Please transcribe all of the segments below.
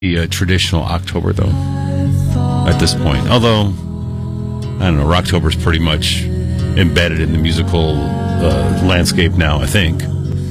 The traditional October, though, at this point. Although, I don't know, Rocktober's pretty much embedded in the musical landscape now, I think.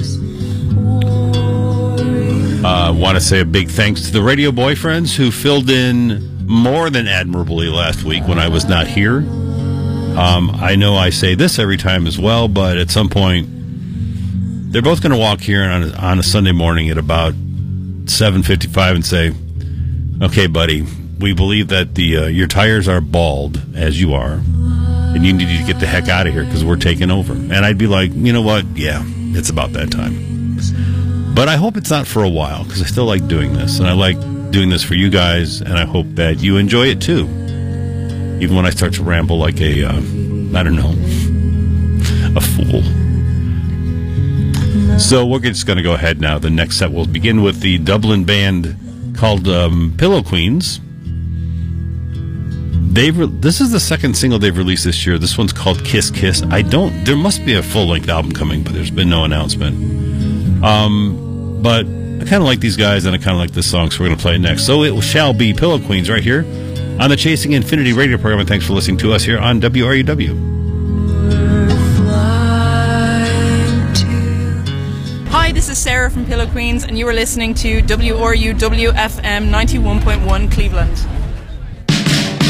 Want to say a big thanks to the radio boyfriends who filled in more than admirably last week when I was not here. I know I say this every time as well, but at some point, they're both going to walk here on a Sunday morning at about 7:55 and say, "Okay, buddy, we believe that your tires are bald, as you are, and you need to get the heck out of here because we're taking over." And I'd be like, you know what? Yeah, it's about that time. But I hope it's not for a while because I still like doing this, and I like doing this for you guys, and I hope that you enjoy it too. Even when I start to ramble like a, I don't know, a fool. So we're just going to go ahead now. The next set will begin with the Dublin band called Pillow Queens. This is the second single they've released this year. This one's called Kiss Kiss. There must be a full-length album coming, but there's been no announcement. But I kind of like these guys, and I kind of like this song, so we're going to play it next. So it shall be Pillow Queens right here on the Chasing Infinity radio program, and thanks for listening to us here on WRUW. Hi, this is Sarah from Pillow Queens, and you are listening to WRUW FM 91.1 Cleveland.